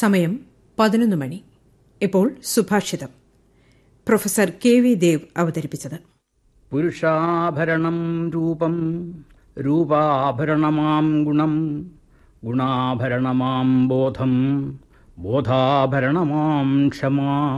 സമയം 11 മണി. ഇപ്പോൾ സുഭാഷിതം. Professor K V Dev അവതരിപ്പിച്ചത്. പുരുഷാഭരണം രൂപം, രൂപാഭരണമാം ഗുണം, ഗുണാഭരണമാം ബോധം, ബോധാഭരണമാം ക്ഷമ.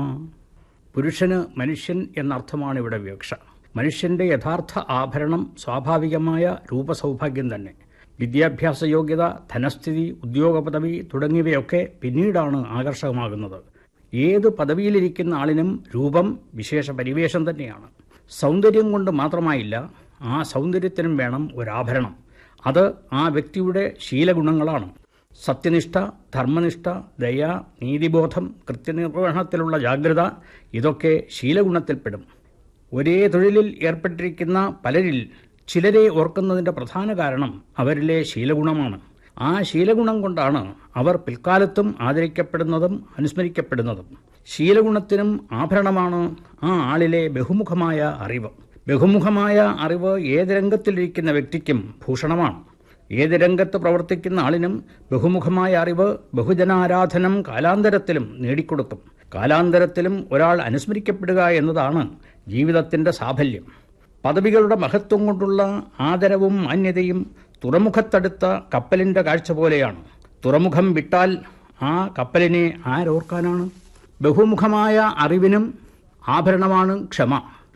പുരുഷന് മനുഷ്യൻ എന്നർത്ഥമാണ് ഇവിടെ വിവക്ഷ. മനുഷ്യന്റെ യഥാർത്ഥ ആഭരണം സ്വാഭാവികമായ രൂപസൗഭാഗ്യം തന്നെ. വിദ്യാഭ്യാസ യോഗ്യത, ധനസ്ഥിതി, ഉദ്യോഗ പദവി തുടങ്ങിയവയൊക്കെ പിന്നീടാണ് ആകർഷകമാകുന്നത്. ഏത് പദവിയിലിരിക്കുന്ന ആളിനും രൂപം വിശേഷ പരിവേഷം തന്നെയാണ്. സൗന്ദര്യം കൊണ്ട് മാത്രമായില്ല, ആ സൗന്ദര്യത്തിനും വേണം ഒരാഭരണം. അത് ആ വ്യക്തിയുടെ ശീലഗുണങ്ങളാണ്. സത്യനിഷ്ഠ, ധർമ്മനിഷ്ഠ, ദയ, നീതിബോധം, കൃത്യനിർവഹണത്തിലുള്ള ജാഗ്രത, ഇതൊക്കെ ശീലഗുണത്തിൽപ്പെടും. ഒരേ തൊഴിലിൽ ഏർപ്പെട്ടിരിക്കുന്ന പലരിൽ ചിലരെ ഓർക്കുന്നതിൻ്റെ പ്രധാന കാരണം അവരിലെ ശീലഗുണമാണ്. ആ ശീലഗുണം കൊണ്ടാണ് അവർ പിൽക്കാലത്തും ആദരിക്കപ്പെടുന്നതും അനുസ്മരിക്കപ്പെടുന്നതും. ശീലഗുണത്തിനും ആഭരണമാണ് ആ ആളിലെ ബഹുമുഖമായ അറിവ്. ബഹുമുഖമായ അറിവ് ഏത് രംഗത്തിലിരിക്കുന്ന വ്യക്തിക്കും ഭൂഷണമാണ്. ഏത് രംഗത്ത് പ്രവർത്തിക്കുന്ന ആളിനും ബഹുമുഖമായ അറിവ് ബഹുജനാരാധനം കാലാന്തരത്തിലും നേടിക്കൊടുക്കും. കാലാന്തരത്തിലും ഒരാൾ അനുസ്മരിക്കപ്പെടുക എന്നതാണ് ജീവിതത്തിൻ്റെ സാഫല്യം. പദവികളുടെ മഹത്വം കൊണ്ടുള്ള ആദരവും മാന്യതയും തുറമുഖത്തടുത്ത കപ്പലിൻ്റെ കാഴ്ച പോലെയാണ്. തുറമുഖം വിട്ടാൽ ആ കപ്പലിനെ ആരോർക്കാനാണ്? ബഹുമുഖമായ അറിവിനും ആഭരണമാണ് ക്ഷമ.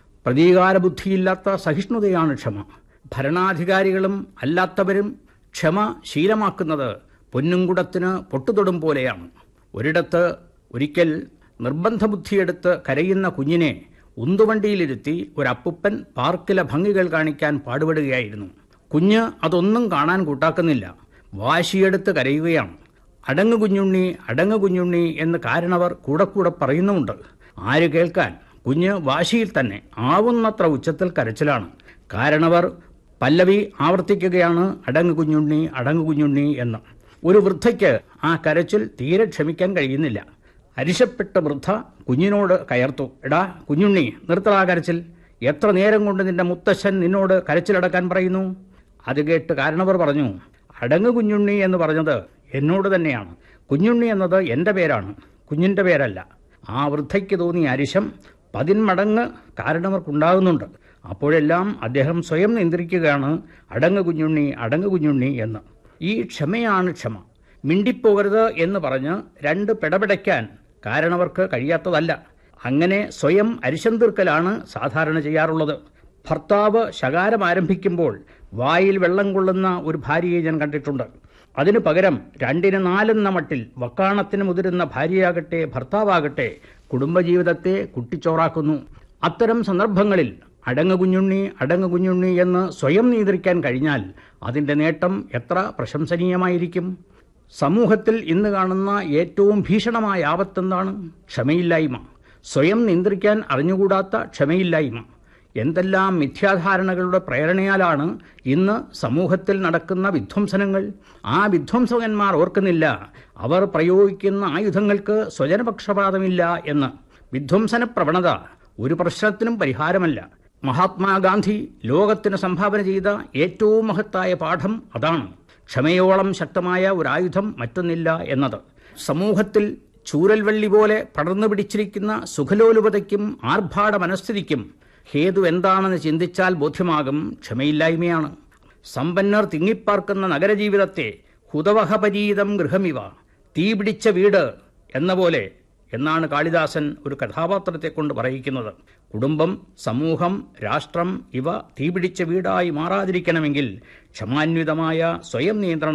പ്രതീകാരബുദ്ധിയില്ലാത്ത സഹിഷ്ണുതയാണ് ക്ഷമ. ഭരണാധികാരികളും അല്ലാത്തവരും ക്ഷമ ശീലമാക്കുന്നത് പൊന്നുംകുടത്തിന് പൊട്ടുതൊടും പോലെയാണ്. ഒരിടത്ത് ഒരിക്കൽ നിർബന്ധബുദ്ധിയെടുത്ത് കരയുന്ന കുഞ്ഞിനെ ഉന്തുവണ്ടിയിലിരുത്തി ഒരപ്പുപ്പൻ പാർക്കിലെ ഭംഗികൾ കാണിക്കാൻ പാടുപെടുകയായിരുന്നു. കുഞ്ഞ് അതൊന്നും കാണാൻ കൂട്ടാക്കുന്നില്ല, വാശിയെടുത്ത് കരയുകയാണ്. അടങ്ങ് കുഞ്ഞുണ്ണി, അടങ്ങ് കുഞ്ഞുണ്ണി എന്ന് കാരണവർ കൂടെ കൂടെ പറയുന്നുമുണ്ട്. ആര് കേൾക്കാൻ? കുഞ്ഞ് വാശിയിൽ തന്നെ ആവുന്നത്ര ഉച്ചത്തിൽ കരച്ചിലാണ്. കാരണവർ പല്ലവി ആവർത്തിക്കുകയാണ്, അടങ്ങ് കുഞ്ഞുണ്ണി, അടങ്ങ് കുഞ്ഞുണ്ണി എന്ന്. ഒരു വൃദ്ധയ്ക്ക് ആ കരച്ചിൽ തീരെ ക്ഷമിക്കാൻ കഴിയുന്നില്ല. അരിശപ്പെട്ട വൃദ്ധ കുഞ്ഞിനോട് കയർത്തു, എടാ കുഞ്ഞുണ്ണി, നിർത്തടാ കരച്ചിൽ. എത്ര നേരം കൊണ്ട് നിന്റെ മുത്തശ്ശൻ നിന്നോട് കരച്ചിലടക്കാൻ പറയുന്നു? അത് കേട്ട് കാരണവർ പറഞ്ഞു, അടങ്ങ് കുഞ്ഞുണ്ണി എന്ന് പറഞ്ഞത് എന്നോട് തന്നെയാണ്. കുഞ്ഞുണ്ണി എന്നത് എൻ്റെ പേരാണ്, കുഞ്ഞിൻ്റെ പേരല്ല. ആ വൃദ്ധയ്ക്ക് തോന്നിയ അരിശം 10 മടങ്ങ് കാരണവർക്കുണ്ടാകുന്നുണ്ട്. അപ്പോഴെല്ലാം അദ്ദേഹം സ്വയം നിയന്ത്രിക്കുകയാണ്, അടങ്ങ് കുഞ്ഞുണ്ണി, അടങ്ങ് കുഞ്ഞുണ്ണി എന്ന്. ഈ ക്ഷമയാണ് ക്ഷമ. മിണ്ടിപ്പോകരുത് എന്ന് പറഞ്ഞ് 2 പിടപിടയ്ക്കാൻ കാരണവർക്ക് കഴിയാത്തതല്ല. അങ്ങനെ സ്വയം അരിശം തീർക്കലാണ് സാധാരണ ചെയ്യാറുള്ളത്. ഭർത്താവ് ശകാരം ആരംഭിക്കുമ്പോൾ വായിൽ വെള്ളം കൊള്ളുന്ന ഒരു ഭാര്യയെ ഞാൻ കണ്ടിട്ടുണ്ട്. അതിനു പകരം 2ന് 4 എന്ന മട്ടിൽ വക്കാണത്തിന് മുതിരുന്ന ഭാര്യയാകട്ടെ ഭർത്താവാകട്ടെ കുടുംബജീവിതത്തെ കുട്ടിച്ചോറാക്കുന്നു. അത്തരം സന്ദർഭങ്ങളിൽ അടങ്ങ് കുഞ്ഞുണ്ണി, അടങ്ങ് കുഞ്ഞുണ്ണി എന്ന് സ്വയം നിയന്ത്രിക്കാൻ കഴിഞ്ഞാൽ അതിൻ്റെ നേട്ടം എത്ര പ്രശംസനീയമായിരിക്കും. സമൂഹത്തിൽ ഇന്ന് കാണുന്ന ഏറ്റവും ഭീഷണമായ ആപത്തെന്താണ്? ക്ഷമയില്ലായ്മ. സ്വയം നിയന്ത്രിക്കാൻ അറിഞ്ഞുകൂടാത്ത ക്ഷമയില്ലായ്മ. എന്തെല്ലാം മിഥ്യാധാരണകളുടെ പ്രേരണയാലാണ് ഇന്ന് സമൂഹത്തിൽ നടക്കുന്ന വിധ്വംസനങ്ങൾ. ആ വിധ്വംസകന്മാർ ഓർക്കുന്നില്ല, അവർ പ്രയോഗിക്കുന്ന ആയുധങ്ങൾക്ക് സ്വജനപക്ഷപാതമില്ല എന്ന്. വിധ്വംസന പ്രവണത ഒരു പ്രശ്നത്തിനും പരിഹാരമല്ല. മഹാത്മാഗാന്ധി ലോകത്തിന് സംഭാവന ചെയ്ത ഏറ്റവും മഹത്തായ പാഠം അതാണ്. ക്ഷമയോളം ശക്തമായ ഒരായുധം മറ്റൊന്നില്ല എന്നത്. സമൂഹത്തിൽ ചൂരൽവള്ളി പോലെ പടർന്നു പിടിച്ചിരിക്കുന്ന സുഖലോലുപതയ്ക്കും ആർഭാട മനസ്ഥിതിക്കും ഹേതു എന്താണെന്ന് ചിന്തിച്ചാൽ ബോധ്യമാകും, ക്ഷമയില്ലായ്മയാണ്. സമ്പന്നർ തിങ്ങിപ്പാർക്കുന്ന നഗരജീവിതത്തെ ഹുതവഹപരീതം ഗൃഹമിവ, തീപിടിച്ച വീട് എന്ന പോലെ എന്നാണ് കാളിദാസൻ ഒരു കഥാപാത്രത്തെ കൊണ്ട് പറയിക്കുന്നത്. കുടുംബം, സമൂഹം, രാഷ്ട്രം ഇവ തീപിടിച്ച വീടായി മാറാതിരിക്കണമെങ്കിൽ ക്ഷമാന്വിതമായ സ്വയം നിയന്ത്രണം